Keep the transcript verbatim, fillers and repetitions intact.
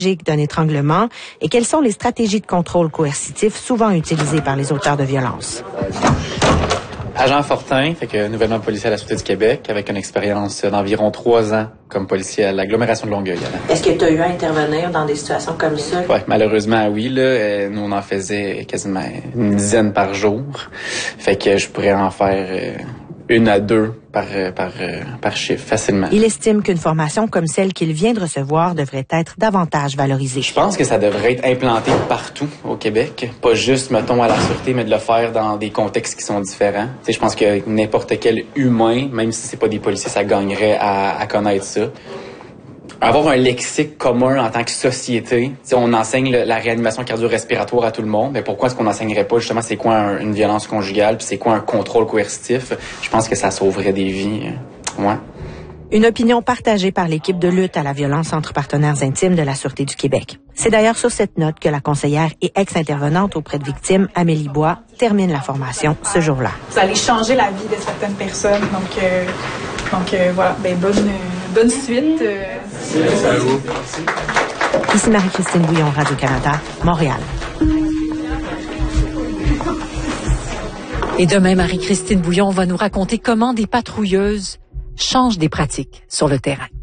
d'un étranglement et quelles sont les stratégies de contrôle coercitif souvent utilisées par les auteurs de violences. Agent Fortin, fait que nouvellement policier à la Sûreté du Québec, avec une expérience d'environ trois ans comme policier à l'agglomération de Longueuil. Est-ce que tu as eu à intervenir dans des situations comme ça? Oui, malheureusement, oui. Là, nous, on en faisait quasiment une dizaine par jour. Fait que je pourrais en faire euh, une à deux par, par, par chiffre, facilement. Il estime qu'une formation comme celle qu'il vient de recevoir devrait être davantage valorisée. Je pense que ça devrait être implanté partout au Québec. Pas juste, mettons, à la Sûreté, mais de le faire dans des contextes qui sont différents. T'sais, je pense que n'importe quel humain, même si c'est pas des policiers, ça gagnerait à, à connaître ça. Avoir un lexique commun en tant que société. T'sais, on enseigne le, la réanimation cardio-respiratoire à tout le monde, mais pourquoi est-ce qu'on n'enseignerait pas justement c'est quoi un, une violence conjugale, puis c'est quoi un contrôle coercitif? Je pense que ça sauverait des vies. Ouais. Une opinion partagée par l'équipe de lutte à la violence entre partenaires intimes de la Sûreté du Québec. C'est d'ailleurs sur cette note que la conseillère et ex-intervenante auprès de victimes, Amélie Bois, termine la formation ce jour-là. Vous allez changer la vie de certaines personnes, donc, euh, donc euh, voilà, ben, bonne, euh, bonne suite. Euh. Merci à vous. Ici Marie-Christine Bouillon, Radio-Canada, Montréal. Et demain, Marie-Christine Bouillon va nous raconter comment des patrouilleuses changent des pratiques sur le terrain.